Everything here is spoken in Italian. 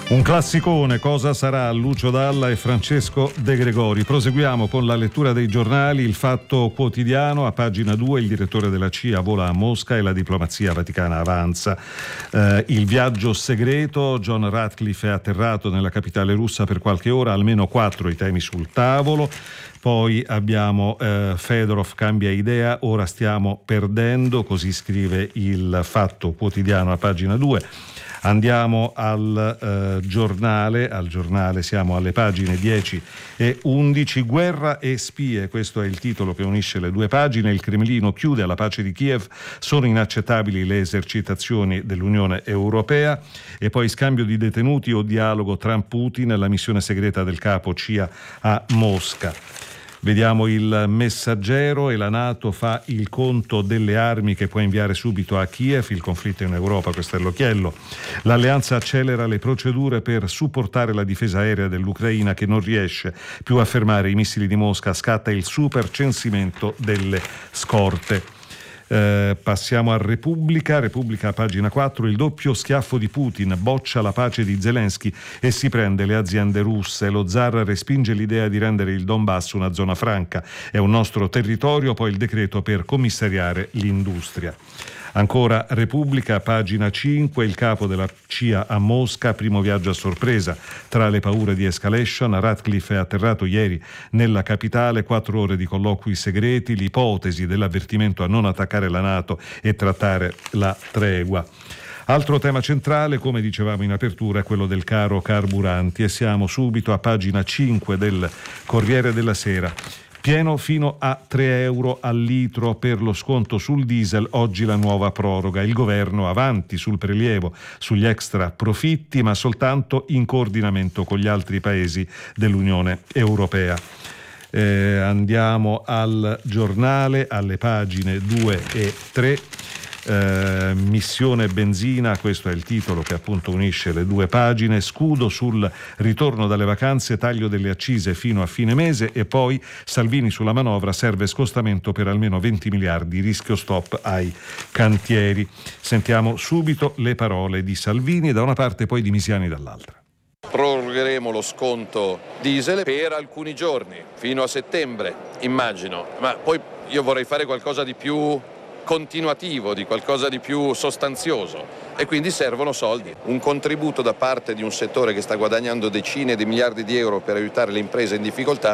Un classicone, cosa sarà? Lucio Dalla e Francesco De Gregori. Proseguiamo con la lettura dei giornali. Il Fatto Quotidiano, a pagina 2, il direttore della CIA vola a Mosca e la diplomazia vaticana avanza. Il viaggio segreto, John Ratcliffe è atterrato nella capitale russa per qualche ora, almeno 4 i temi sul tavolo. Poi abbiamo Fedorov cambia idea, ora stiamo perdendo, così scrive il Fatto Quotidiano a pagina 2. Andiamo al giornale siamo alle pagine 10 e 11. Guerra e spie, questo è il titolo che unisce le due pagine. Il Cremlino chiude alla pace di Kiev, sono inaccettabili le esercitazioni dell'Unione Europea. E poi scambio di detenuti o dialogo Trump-Putin, la missione segreta del capo CIA a Mosca. Vediamo il Messaggero e la NATO fa il conto delle armi che può inviare subito a Kiev, il conflitto in Europa, questo è l'occhiello. L'alleanza accelera le procedure per supportare la difesa aerea dell'Ucraina che non riesce più a fermare i missili di Mosca, scatta il super censimento delle scorte. Passiamo a Repubblica, pagina 4, il doppio schiaffo di Putin, boccia la pace di Zelensky e si prende le aziende russe. Lo zar respinge l'idea di rendere il Donbass una zona franca, è un nostro territorio, poi il decreto per commissariare l'industria. Ancora Repubblica, pagina 5, il capo della CIA a Mosca, primo viaggio a sorpresa. Tra le paure di escalation, Ratcliffe è atterrato ieri nella capitale, 4 ore di colloqui segreti, l'ipotesi dell'avvertimento a non attaccare la NATO e trattare la tregua. Altro tema centrale, come dicevamo in apertura, è quello del caro carburanti e siamo subito a pagina 5 del Corriere della Sera. Pieno fino a 3 euro al litro per lo sconto sul diesel, oggi la nuova proroga. Il governo avanti sul prelievo sugli extra profitti, ma soltanto in coordinamento con gli altri paesi dell'Unione Europea. Andiamo al giornale, alle pagine 2 e 3. Missione benzina, questo è il titolo che appunto unisce le due pagine. Scudo sul ritorno dalle vacanze, taglio delle accise fino a fine mese e poi Salvini sulla manovra, serve scostamento per almeno 20 miliardi, rischio stop ai cantieri. Sentiamo subito le parole di Salvini da una parte e poi di Misiani dall'altra. Prorogheremo lo sconto diesel per alcuni giorni, fino a settembre, immagino, ma poi io vorrei fare qualcosa di più continuativo, di qualcosa di più sostanzioso e quindi servono soldi. Un contributo da parte di un settore che sta guadagnando decine di miliardi di euro per aiutare le imprese in difficoltà